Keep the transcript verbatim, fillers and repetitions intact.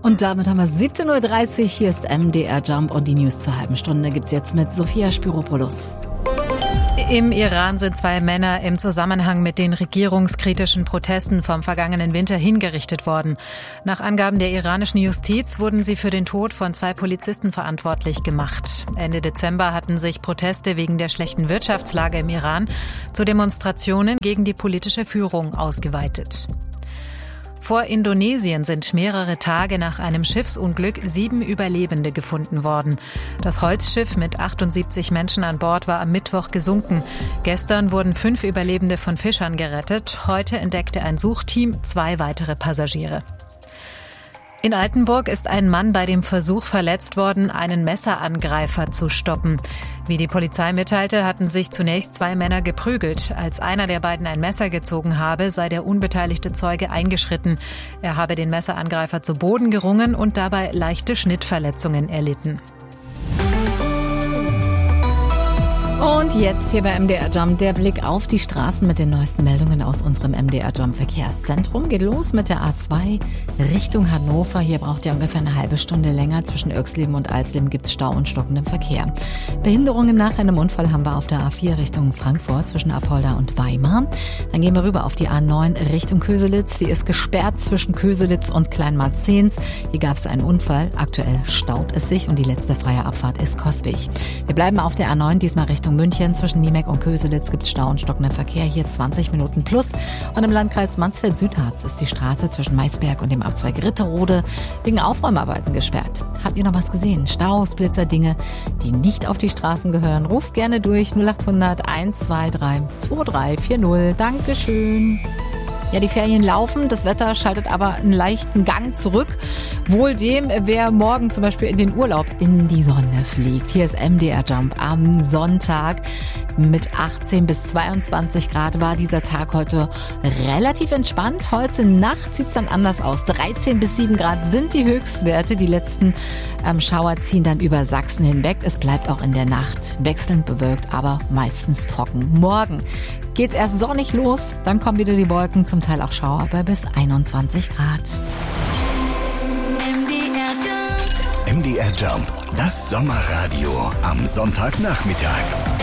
Und damit haben wir siebzehn Uhr dreißig. Hier ist M D R Jump und die News zur halben Stunde gibt's jetzt mit Sophia Spyropoulos. Im Iran sind zwei Männer im Zusammenhang mit den regierungskritischen Protesten vom vergangenen Winter hingerichtet worden. Nach Angaben der iranischen Justiz wurden sie für den Tod von zwei Polizisten verantwortlich gemacht. Ende Dezember hatten sich Proteste wegen der schlechten Wirtschaftslage im Iran zu Demonstrationen gegen die politische Führung ausgeweitet. Vor Indonesien sind mehrere Tage nach einem Schiffsunglück sieben Überlebende gefunden worden. Das Holzschiff mit achtundsiebzig Menschen an Bord war am Mittwoch gesunken. Gestern wurden fünf Überlebende von Fischern gerettet. Heute entdeckte ein Suchteam zwei weitere Passagiere. In Altenburg ist ein Mann bei dem Versuch verletzt worden, einen Messerangreifer zu stoppen. Wie die Polizei mitteilte, hatten sich zunächst zwei Männer geprügelt. Als einer der beiden ein Messer gezogen habe, sei der unbeteiligte Zeuge eingeschritten. Er habe den Messerangreifer zu Boden gerungen und dabei leichte Schnittverletzungen erlitten. Und jetzt hier bei M D R Jump der Blick auf die Straßen mit den neuesten Meldungen aus unserem M D R Jump Verkehrszentrum. Geht los mit der A zwei Richtung Hannover. Hier braucht ihr ungefähr eine halbe Stunde länger. Zwischen Oechsleben und Alsleben gibt es Stau und stockenden Verkehr. Behinderungen nach einem Unfall haben wir auf der A vier Richtung Frankfurt zwischen Apolda und Weimar. Dann gehen wir rüber auf die A neun Richtung Köselitz. Die ist gesperrt zwischen Köselitz und Kleinmarzens. Hier gab es einen Unfall. Aktuell staut es sich und die letzte freie Abfahrt ist Coswig. Wir bleiben auf der A neun, diesmal Richtung München. Zwischen Niemek und Köselitz gibt es Stau und stockenden Verkehr. Hier zwanzig Minuten plus. Und im Landkreis Mansfeld-Südharz ist die Straße zwischen Maisberg und dem Abzweig Ritterode wegen Aufräumarbeiten gesperrt. Habt ihr noch was gesehen? Staus, Blitzer, Dinge, die nicht auf die Straßen gehören? Ruft gerne durch null achthundert eins zwei drei zwei drei vier null. Dankeschön. Ja, die Ferien laufen, das Wetter schaltet aber einen leichten Gang zurück. Wohl dem, wer morgen zum Beispiel in den Urlaub in die Sonne fliegt. Hier ist M D R Jump am Sonntag mit achtzehn bis zweiundzwanzig Grad war dieser Tag heute relativ entspannt. Heute Nacht sieht's dann anders aus. dreizehn bis sieben Grad sind die Höchstwerte. Die letzten ähm, Schauer ziehen dann über Sachsen hinweg. Es bleibt auch in der Nacht wechselnd bewölkt, aber meistens trocken. Morgen geht's erst sonnig los, dann kommen wieder die Wolken, zum Teil auch Schauer bei bis einundzwanzig Grad. M D R Jump. M D R Jump, das Sommerradio am Sonntagnachmittag.